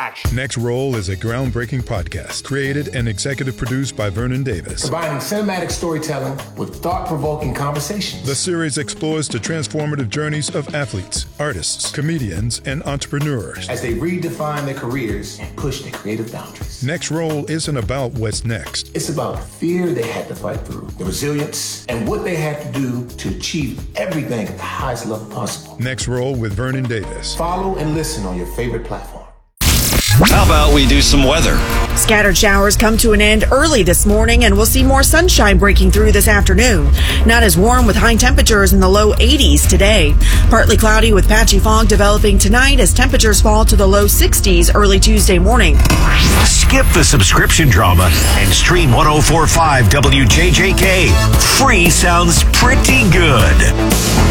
action. Next Roll is a groundbreaking podcast created and executive produced by Vernon Davis. Combining cinematic storytelling with thought-provoking conversations. The series explores the transformative journeys of athletes, artists, comedians, and entrepreneurs as they redefine their careers and push their creative boundaries. Next Roll isn't about what's next. It's about the fear they had to fight through, the resilience, and what they had to do to achieve everything at the highest level possible. Next Roll with Vernon Davis. Follow and listen on your favorite platform. How about we do some weather? Scattered showers come to an end early this morning, and we'll see more sunshine breaking through this afternoon. Not as warm with high temperatures in the low 80s today. Partly cloudy with patchy fog developing tonight as temperatures fall to the low 60s early Tuesday morning. Skip the subscription drama and stream 104.5 WJJK. Free sounds pretty good.